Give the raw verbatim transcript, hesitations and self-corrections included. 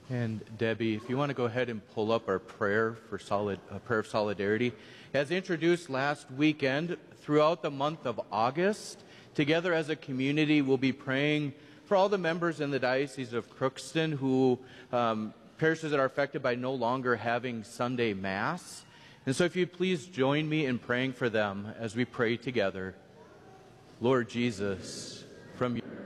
And Debbie, if you want to go ahead and pull up our prayer for solid, uh, prayer of solidarity. As introduced last weekend, throughout the month of August, together as a community, we'll be praying for all the members in the Diocese of Crookston who um, parishes that are affected by no longer having Sunday Mass. And so if you'd please join me in praying for them as we pray together. Lord Jesus, from your